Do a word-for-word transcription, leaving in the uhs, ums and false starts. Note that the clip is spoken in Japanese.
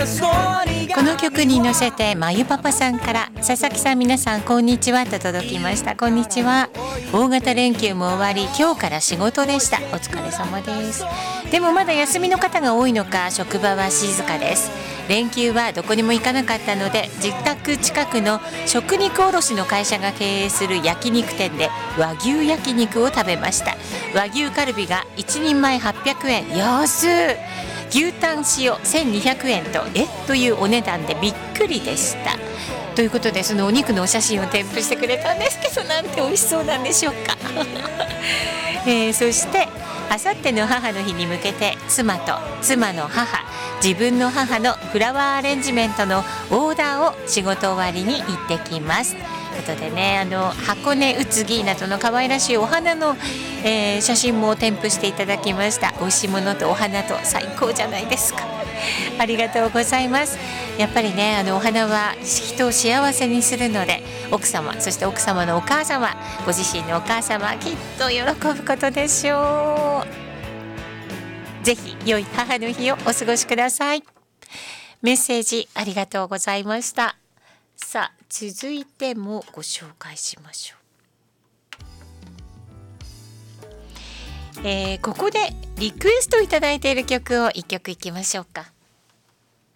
この曲に乗せてまゆパパさんから佐々木さん皆さんこんにちはと届きました。こんにちは。大型連休も終わり今日から仕事でした。お疲れ様です。でもまだ休みの方が多いのか職場は静かです。連休はどこにも行かなかったので自宅近くの食肉卸の会社が経営する焼肉店で和牛焼肉を食べました。和牛カルビがいちにんまえはっぴゃくえん、安い。牛タン塩せんにひゃくえんとえというお値段でびっくりでした。ということでそのお肉のお写真を添付してくれたんですけど、なんて美味しそうなんでしょうか、えー、そしてあさっての母の日に向けて妻と妻の母自分の母のフラワーアレンジメントのオーダーを仕事終わりに行ってきます。ということでね、あの箱根うつぎなどの可愛らしいお花の、えー、写真も添付していただきました。美味しいものとお花と最高じゃないですか。ありがとうございます。やっぱりね、あのお花は人を幸せにするので、奥様そして奥様のお母様ご自身のお母様きっと喜ぶことでしょう。ぜひ良い母の日をお過ごしください。メッセージありがとうございました。さあ続いてもご紹介しましょう。えー、ここでリクエストいただいている曲をいっきょくいきましょうか。